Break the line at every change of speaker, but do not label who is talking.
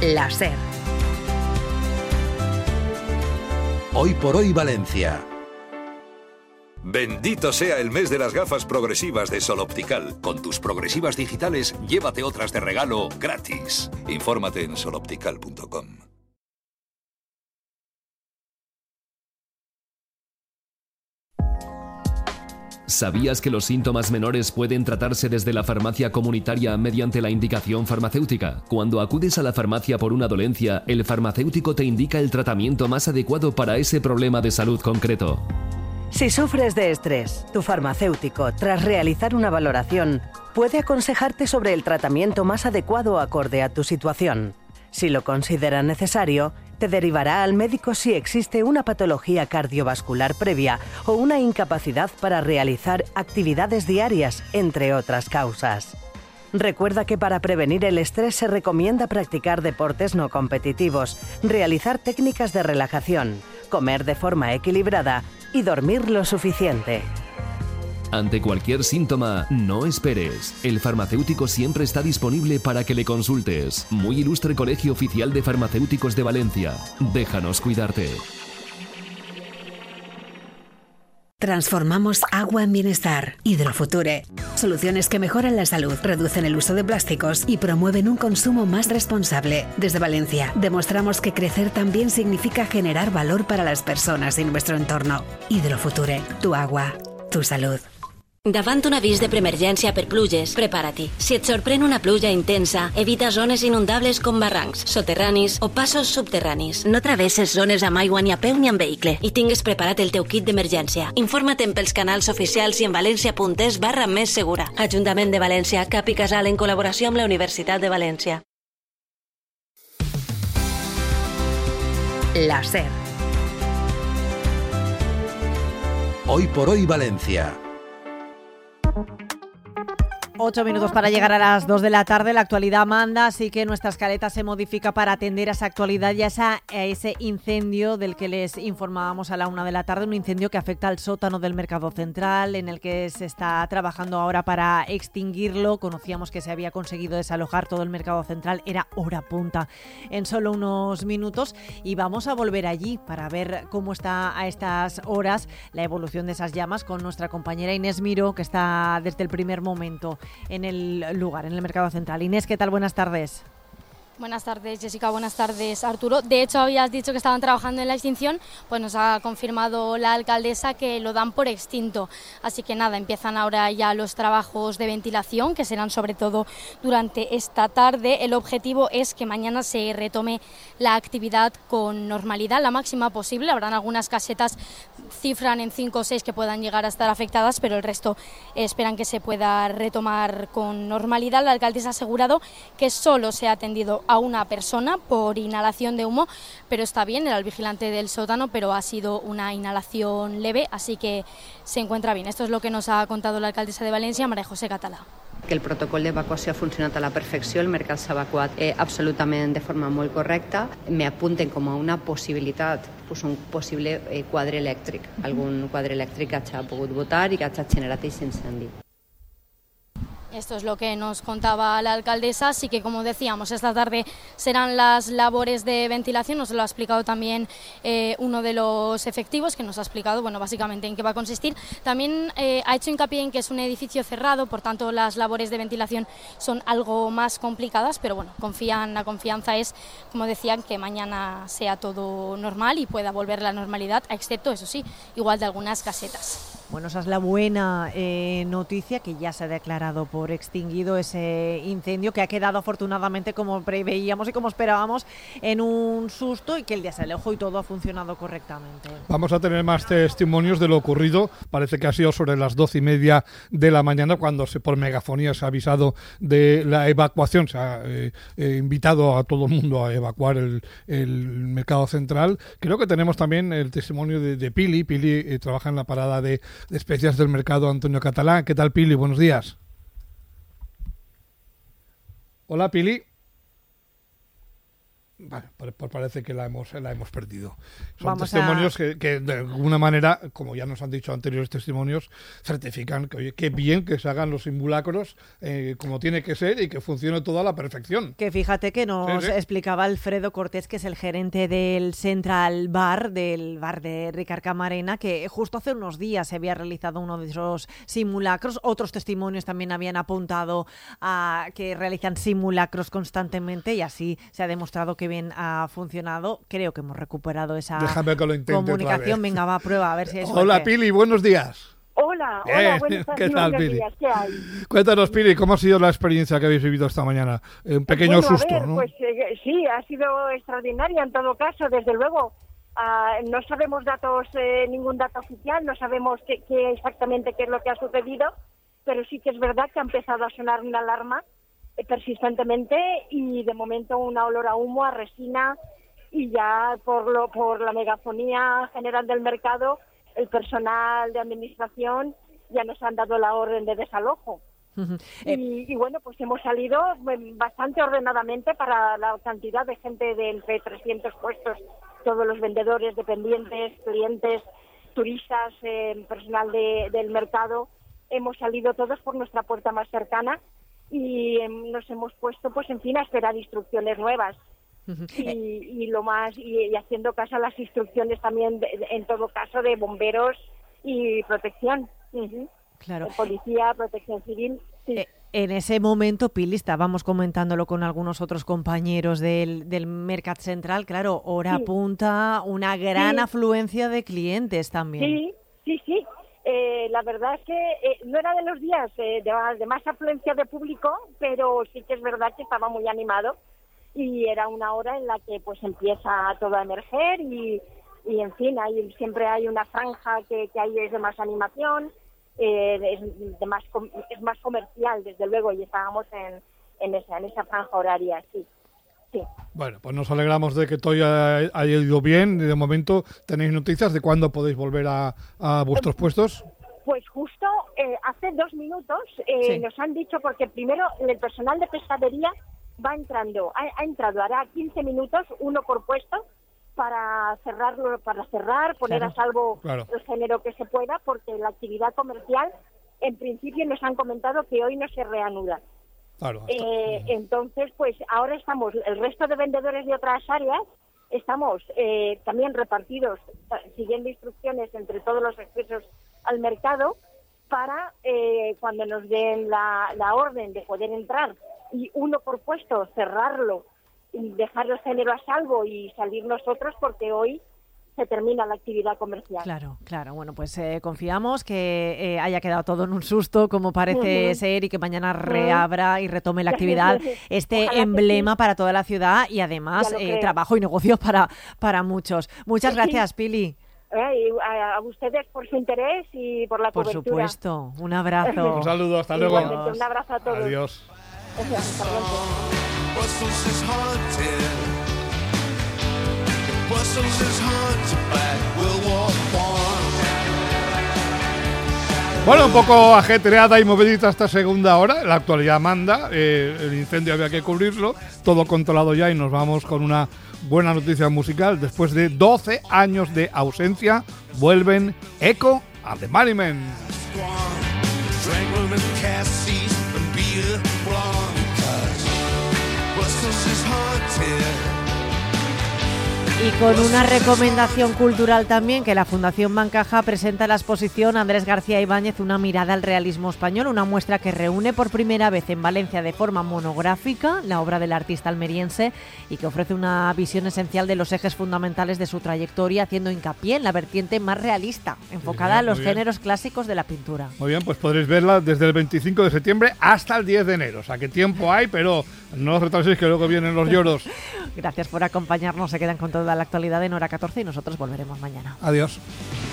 La SER.
Hoy por hoy Valencia.
Bendito sea el mes de las gafas progresivas de Sol Optical. Con tus progresivas digitales, llévate otras de regalo gratis. Infórmate en soloptical.com.
¿Sabías que los síntomas menores pueden tratarse desde la farmacia comunitaria mediante la indicación farmacéutica? Cuando acudes a la farmacia por una dolencia, el farmacéutico te indica el tratamiento más adecuado para ese problema de salud concreto.
Si sufres de estrés, tu farmacéutico, tras realizar una valoración, puede aconsejarte sobre el tratamiento más adecuado acorde a tu situación. Si lo considera necesario, te derivará al médico si existe una patología cardiovascular previa o una incapacidad para realizar actividades diarias, entre otras causas. Recuerda que para prevenir el estrés se recomienda practicar deportes no competitivos, realizar técnicas de relajación, comer de forma equilibrada y dormir lo suficiente.
Ante cualquier síntoma, no esperes. El farmacéutico siempre está disponible para que le consultes. Muy ilustre Colegio Oficial de Farmacéuticos de Valencia. Déjanos cuidarte.
Transformamos agua en bienestar. Hidrofuture. Soluciones que mejoran la salud, reducen el uso de plásticos y promueven un consumo más responsable. Desde Valencia, demostramos que crecer también significa generar valor para las personas y nuestro entorno. Hidrofuture. Tu agua. Tu salud.
Davant un avís de preemergència per pluges, prepara-t'hi. Si et sorprèn una pluja intensa, evita zones inundables com barrancs, soterranis o passos subterranis. No travesses zones amb aigua ni a peu ni amb vehicle i tingues preparat el teu kit d'emergència. Informa't pels canals oficials i en valencia.es/més segura. Ajuntament de València, Cap i Casal en col·laboració amb la Universitat de València.
La SER.
Hoy por hoy Valencia.
8 minutos para llegar a las 2 de la tarde. La actualidad manda, así que nuestra escaleta se modifica para atender a esa actualidad y a ese incendio del que les informábamos a la 1 de la tarde. Un incendio que afecta al sótano del Mercado Central, en el que se está trabajando ahora para extinguirlo. Conocíamos que se había conseguido desalojar todo el Mercado Central. Era hora punta en solo unos minutos. Y vamos a volver allí para ver cómo está a estas horas la evolución de esas llamas con nuestra compañera Inés Miró, que está desde el primer momento en el lugar, en el Mercado Central. Inés, ¿qué tal? Buenas tardes.
Buenas tardes, Jessica. Buenas tardes, Arturo. De hecho, habías dicho que estaban trabajando en la extinción, pues nos ha confirmado la alcaldesa que lo dan por extinto. Así que nada, empiezan ahora ya los trabajos de ventilación, que serán sobre todo durante esta tarde. El objetivo es que mañana se retome la actividad con normalidad, la máxima posible. Habrán algunas casetas, cifran en 5 o 6 que puedan llegar a estar afectadas, pero el resto esperan que se pueda retomar con normalidad. La alcaldesa ha asegurado que solo se ha atendido a una persona por inhalación de humo, pero está bien, era el vigilante del sótano, pero ha sido una inhalación leve, así que se encuentra bien. Esto es lo que nos ha contado la alcaldesa de València, María José Català.
Que el protocol d'evacuació ha funcionat a la perfecció, el mercat s'ha evacuat absolutament de forma molt correcta. Me apunten com a una possibilitat, un possible quadre elèctric, algun quadre elèctric que hagi pogut votar i que hagi generat aquest incendi.
Esto es lo que nos contaba la alcaldesa, así que como decíamos, esta tarde serán las labores de ventilación, nos lo ha explicado también uno de los efectivos, que nos ha explicado, bueno, básicamente en qué va a consistir. También ha hecho hincapié en que es un edificio cerrado, por tanto las labores de ventilación son algo más complicadas, pero bueno, la confianza es, como decían, que mañana sea todo normal y pueda volver la normalidad, excepto, eso sí, igual de algunas casetas.
Bueno, esa es la buena noticia, que ya se ha declarado por extinguido ese incendio, que ha quedado afortunadamente, como preveíamos y como esperábamos, en un susto, y que el desalojo y todo ha funcionado correctamente.
Vamos a tener más testimonios de lo ocurrido. Parece que ha sido sobre las 12:30 de la mañana cuando por megafonía se ha avisado de la evacuación. Se ha invitado a todo el mundo a evacuar el Mercado Central. Creo que tenemos también el testimonio de Pili. Pili trabaja en la parada de especias del mercado Antonio Catalá. ¿Qué tal, Pili? Buenos días. Hola, Pili. Vale, pues parece que la hemos perdido. Son
Vamos
testimonios que de alguna manera, como ya nos han dicho anteriores testimonios, certifican que, oye, qué bien que se hagan los simulacros como tiene que ser y que funcione todo a la perfección.
Que fíjate que nos explicaba Alfredo Cortés, que es el gerente del Central Bar, del bar de Ricard Camarena, que justo hace unos días se había realizado uno de esos simulacros. Otros testimonios también habían apuntado a que realizan simulacros constantemente y así se ha demostrado que bien ha funcionado. Creo que hemos recuperado esa comunicación. Venga, va, prueba, a ver si es
Hola,
suerte.
Pili, buenos días.
Hola, buenas tardes.
¿Qué tal, Pili?
Días, ¿qué hay?
Cuéntanos, Pili, ¿cómo ha sido la experiencia que habéis vivido esta mañana? Un pequeño susto,
a ver,
¿no?
Pues sí, ha sido extraordinaria en todo caso, desde luego. No sabemos ningún dato oficial, no sabemos qué exactamente qué es lo que ha sucedido, pero sí que es verdad que ha empezado a sonar una alarma persistentemente y de momento una olor a humo, a resina, y ya por la megafonía general del mercado, el personal de administración ya nos han dado la orden de desalojo. Y bueno, pues hemos salido bastante ordenadamente para la cantidad de gente de entre 300 puestos, todos los vendedores, dependientes, clientes, turistas, personal del mercado. Hemos salido todos por nuestra puerta más cercana y nos hemos puesto, pues en fin, a esperar instrucciones nuevas. Y haciendo caso a las instrucciones también, en todo caso, de bomberos y protección.
Claro.
Policía, protección civil. Sí.
En ese momento, Pili, estábamos comentándolo con algunos otros compañeros del Mercat Central, claro, hora punta, una gran afluencia de clientes también.
Sí. La verdad es que no era de los días de más afluencia de público, pero sí que es verdad que estaba muy animado y era una hora en la que pues empieza todo a emerger y en fin, siempre hay una franja que ahí es de más animación, es más comercial, desde luego, y estábamos en esa franja horaria, sí.
Bueno, pues nos alegramos de que todo haya ido bien. De momento, ¿tenéis noticias de cuándo podéis volver a vuestros puestos?
Pues justo hace 2 minutos nos han dicho, porque primero el personal de pescadería ha entrado, hará 15 minutos, uno por puesto, para cerrar, poner a salvo el género que se pueda, porque la actividad comercial, en principio nos han comentado que hoy no se reanuda.
Claro.
Entonces, pues ahora estamos, el resto de vendedores de otras áreas, estamos también repartidos, siguiendo instrucciones entre todos los accesos al mercado, para cuando nos den la orden de poder entrar y uno por puesto, cerrarlo, y dejar el género a salvo y salir nosotros, porque hoy se termina la actividad comercial.
Claro. Bueno, pues confiamos que haya quedado todo en un susto, como parece ser, y que mañana reabra y retome la actividad este emblema para toda la ciudad y además trabajo y negocio para muchos. Muchas gracias, Pili.
A ustedes por su interés y por la cobertura.
Por supuesto. Un abrazo.
Un saludo, hasta luego.
Igualmente, un abrazo a todos.
Adiós.
Hasta pronto.
Bueno, un poco ajetreada y movidita esta segunda hora. La actualidad manda, el incendio había que cubrirlo, todo controlado ya, y nos vamos con una buena noticia musical. Después de 12 años de ausencia, vuelven Echo and the Bunnymen.
Y con una recomendación cultural también, que la Fundación Bancaja presenta la exposición Andrés García Ibáñez, una mirada al realismo español, una muestra que reúne por primera vez en Valencia de forma monográfica la obra del artista almeriense y que ofrece una visión esencial de los ejes fundamentales de su trayectoria, haciendo hincapié en la vertiente más realista, enfocada a los géneros clásicos de la pintura.
Muy bien, pues podréis verla desde el 25 de septiembre hasta el 10 de enero. O sea, que tiempo hay, pero no os retraséis, que luego vienen los lloros.
Gracias por acompañarnos. Se quedan con toda la actualidad en Hora 14 y nosotros volveremos mañana.
Adiós.